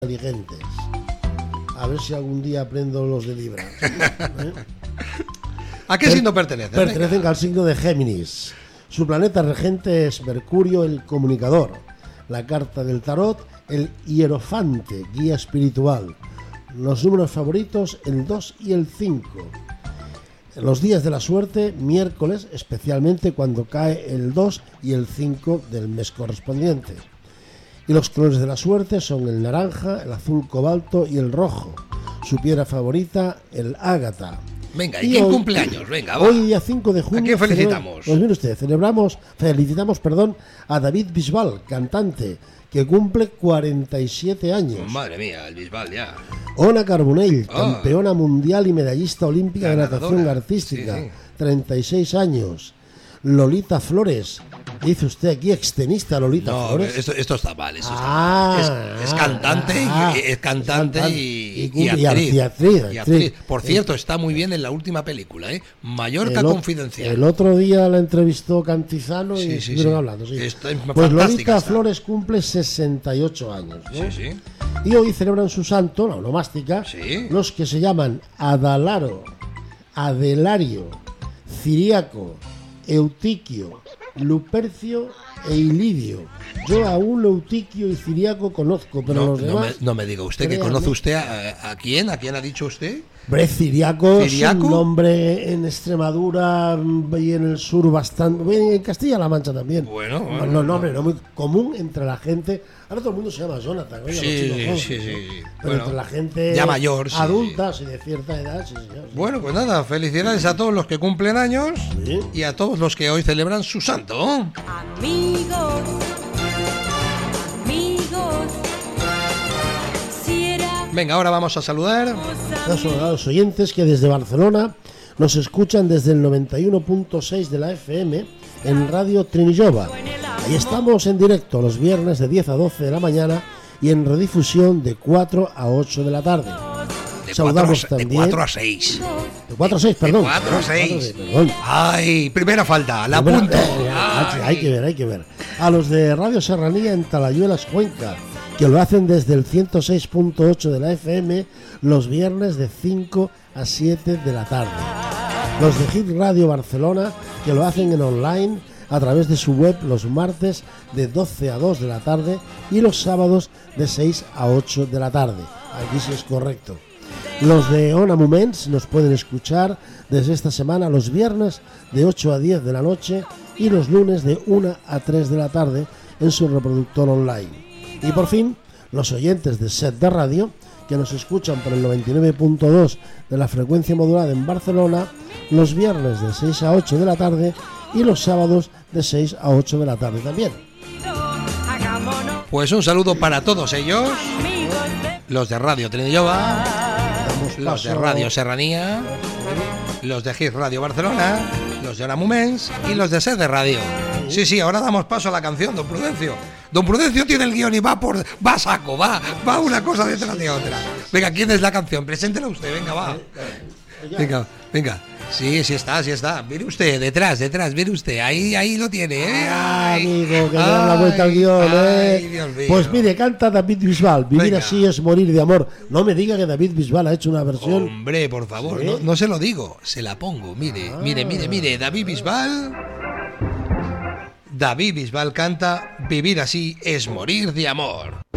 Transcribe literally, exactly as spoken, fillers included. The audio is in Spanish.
inteligentes. A ver si algún día aprendo los de Libra. ¿Eh? ¿A qué per- signo pertenecen? Pertenecen Venga. al signo de Géminis. Su planeta regente es Mercurio, el comunicador. La carta del tarot, el hierofante, guía espiritual. Los números favoritos, el dos y el cinco. Los días de la suerte, miércoles, especialmente cuando cae el dos y el cinco del mes correspondiente. Y los colores de la suerte son el naranja, el azul cobalto y el rojo. Su piedra favorita, el ágata. Venga, ¿y, ¿y quién hoy, cumpleaños? Venga, va. Hoy, día cinco de junio... ¿A quién felicitamos? Pues mire usted, celebramos, felicitamos, perdón, a David Bisbal, cantante, que cumple cuarenta y siete años. Madre mía, el Bisbal ya. Ona Carbonell, oh. campeona mundial y medallista olímpica de natación artística, sí, sí. treinta y seis años. Lolita Flores, dice usted aquí extenista Lolita no, Flores. Esto, esto está mal, eso ah, está mal. Es, es cantante, ah, y, es cantante, cantante y, y, y, y, actriz, y, actriz, y actriz. actriz. Por cierto, está muy bien en la última película, ¿eh? Mallorca el, Confidencial. El otro día la entrevistó Cantizano y sí, sí, estuvieron sí. hablando. Sí. Está pues Lolita está. Flores cumple sesenta y ocho años, ¿no? Sí, sí. Y hoy celebran su santo, la onomástica, sí. los que se llaman Adalaro, Adelario, Ciriaco, Eutiquio, Lupercio e Ilidio. Yo a un Eutiquio y Ciriaco conozco, pero no, los demás... No me, no me diga usted que conoce usted a, a quién, a quién ha dicho usted. Bre, Ciriaco, ¿Ciriaco? Es un nombre en Extremadura y en el sur bastante... En Castilla-La Mancha también. Bueno, bueno. No, no, hombre, no muy común entre la gente... Ahora todo el mundo se llama Jonathan. Sí, sí, sí, sí. Pero bueno, entre la gente ya mayor, sí, adulta, sí. y de cierta edad, sí, señor. Sí. Bueno, pues nada, felicidades a todos los que cumplen años sí. y a todos los que hoy celebran su santo. Amigos, amigos, si era... Venga, ahora vamos a saludar a los oyentes que desde Barcelona nos escuchan desde el noventa y uno punto seis de la F M en Radio Trinillova. Ahí estamos en directo los viernes de diez a doce de la mañana y en redifusión de cuatro a ocho de la tarde. De Saludamos cuatro, también. De cuatro a seis. De cuatro a seis, perdón. De cuatro a seis. Perdón. Ay, primera falta, la Primera, apunto. Eh, hay, hay que ver, hay que ver. A los de Radio Serranía en Talayuelas, Cuenca, que lo hacen desde el ciento seis punto ocho de la F M los viernes de cinco a siete de la tarde. Los de Hit Radio Barcelona, que lo hacen en online a través de su web los martes de doce a dos de la tarde y los sábados de seis a ocho de la tarde. Aquí sí es correcto. Los de Ona Moments nos pueden escuchar desde esta semana los viernes de ocho a diez de la noche y los lunes de una a tres de la tarde en su reproductor online. Y por fin, los oyentes de Set de Radio, que nos escuchan por el noventa y nueve punto dos de la frecuencia modulada en Barcelona, los viernes de seis a ocho de la tarde y los sábados de seis a ocho de la tarde también. Pues un saludo para todos ellos, los de Radio Trinillova, los de Radio Serranía, los de Hit Radio Barcelona, los de Ona Moments y los de Set de Radio. Sí, sí, ahora damos paso a la canción, don Prudencio. Don Prudencio tiene el guión y va por va a saco, va, va una cosa detrás de otra. Venga, ¿quién es la canción? Preséntela usted, venga, va. Venga, venga. Sí, sí está, sí está. Mire usted, detrás, detrás, mire usted. Ahí, ahí lo tiene, ¿eh? Ay, amigo, que le dan la vuelta al guión, ¿eh? Ay, Dios mío. Pues mire, canta David Bisbal. Vivir Venga. así es morir de amor. No me diga que David Bisbal ha hecho una versión. Hombre, por favor, ¿Sí? no, no se lo digo. Se la pongo, mire, Ah. mire, mire, mire. David Bisbal. David Bisbal canta Vivir así es morir de amor.